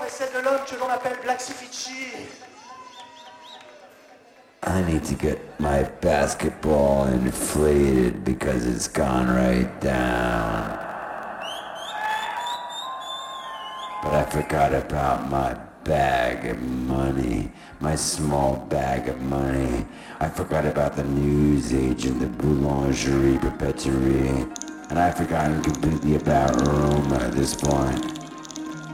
celle de l'homme que l'on appelle Blaxifici. I need to get my basketball inflated because it's gone right down. But I forgot about my bag of money, my small bag of money. I forgot about the newsagent, the boulangerie, papeterie. And I've forgotten completely about Roma at this point.